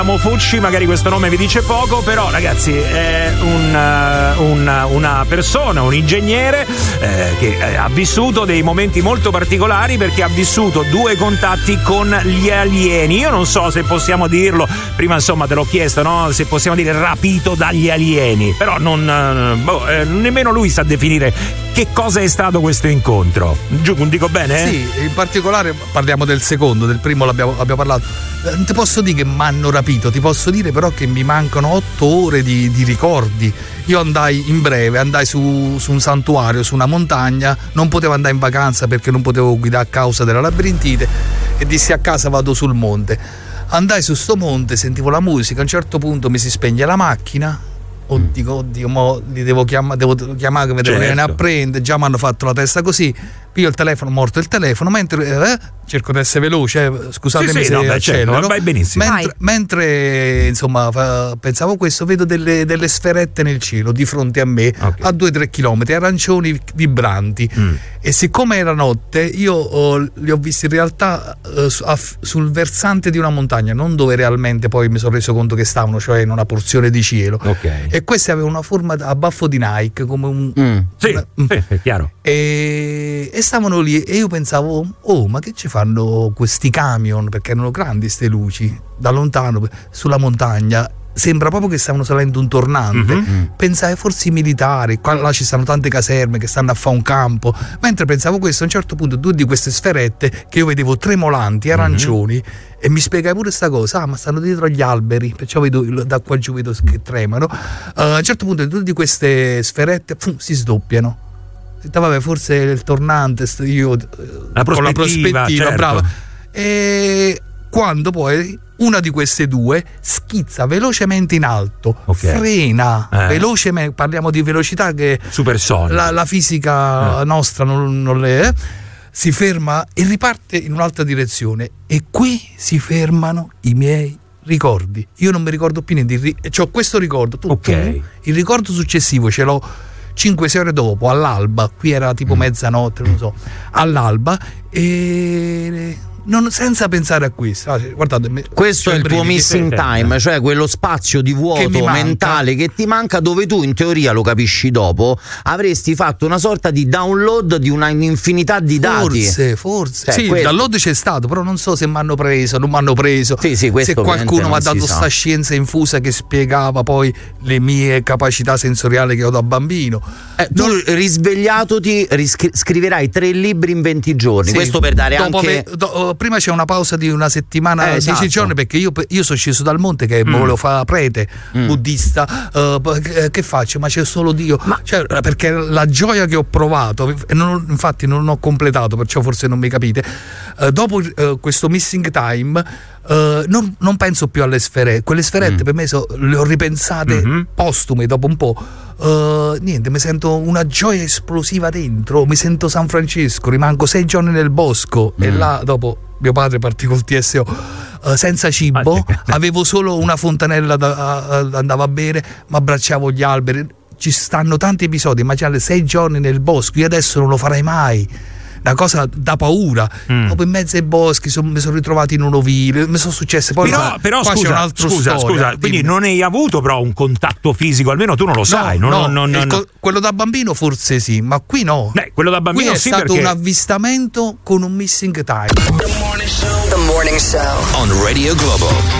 Fucci, magari questo nome vi dice poco, però ragazzi è una persona, un ingegnere che ha vissuto dei momenti molto particolari, perché ha vissuto 2 contatti con gli alieni. Io non so se possiamo dirlo, prima insomma te l'ho chiesto, no? Se possiamo dire rapito dagli alieni, però nemmeno lui sa definire che cosa è stato questo incontro. Dico bene? Sì, in particolare parliamo del secondo, del primo abbiamo parlato. Non ti posso dire che mi hanno rapito, ti posso dire però che mi mancano 8 ore di ricordi. Io andai su un santuario, su una montagna, non potevo andare in vacanza perché non potevo guidare a causa della labirintite, e dissi a casa vado sul monte. Andai su sto monte, sentivo la musica, a un certo punto mi si spegne la macchina. Oddio, mo li devo chiamare che mi devo venire a prendere, già mi hanno fatto la testa così, piglio il telefono, morto il telefono, mentre cerco di essere veloce, scusatemi se accelero, vai benissimo. Mentre insomma pensavo questo, vedo delle sferette nel cielo di fronte a me, a 2-3 chilometri, arancioni vibranti, e siccome era notte io li ho visti in realtà sul versante di una montagna, non dove realmente poi mi sono reso conto che stavano, cioè in una porzione di cielo, e questi avevano una forma a baffo di Nike, come un sì, è chiaro, e stavano lì, e io pensavo, ma che ci fanno questi camion, perché erano grandi ste luci, da lontano sulla montagna, sembra proprio che stavano salendo un tornante. Pensai forse i militari, qua là ci stanno tante caserme che stanno a fare un campo. Mentre pensavo questo, a un certo punto 2 di queste sferette che io vedevo tremolanti, arancioni, e mi spiegai pure sta cosa, ma stanno dietro agli alberi, perciò vedo da qua giù, vedo che tremano. A un certo punto 2 di queste sferette si sdoppiano. Vabbè, forse il tornante, io con la prospettiva, certo. Brava. E quando poi una di queste 2 schizza velocemente in alto, frena velocemente, parliamo di velocità che supersonica, la fisica nostra non le si ferma e riparte in un'altra direzione, e qui si fermano i miei ricordi. Io non mi ricordo più niente, c'ho questo ricordo tutto. Il ricordo successivo ce l'ho 5-6 ore dopo, all'alba, qui era tipo mezzanotte, non so, all'alba, e senza pensare a questo. Guardate, questo è il tuo missing time, cioè quello spazio di vuoto mentale che ti manca, dove tu in teoria, lo capisci dopo, avresti fatto una sorta di download di una infinità di dati. Forse sì, il download c'è stato, però non so se mi hanno preso, non mi hanno preso, se qualcuno mi ha dato sta scienza infusa che spiegava poi le mie capacità sensoriali che ho da bambino. Tu risvegliatoti scriverai 3 libri in 20 giorni, questo per dare anche prima c'è una pausa di una settimana, 10 giorni, perché io sono sceso dal monte che volevo fare prete buddista, che faccio? Ma c'è solo Dio, cioè, perché la gioia che ho provato, infatti non ho completato, perciò forse non mi capite, dopo questo missing time non penso più alle sferette. Quelle sferette per me le ho ripensate postume dopo un po'. Niente, mi sento una gioia esplosiva dentro, mi sento San Francesco, rimango 6 giorni nel bosco, e là dopo mio padre partì col TSO senza cibo, avevo solo una fontanella andavo a bere, ma abbracciavo gli alberi. Ci stanno tanti episodi, immaginate 6 giorni nel bosco, io adesso non lo farei mai, una cosa da paura. Dopo in mezzo ai boschi mi sono ritrovato in un ovile, mi sono successe poi però qua c'è un altro scusa, quindi non hai avuto però un contatto fisico, almeno tu non lo sai. Quello da bambino forse sì, ma qui no. Quello da bambino qui è sì, stato perché un avvistamento con un missing time. The morning show on Radio Globo.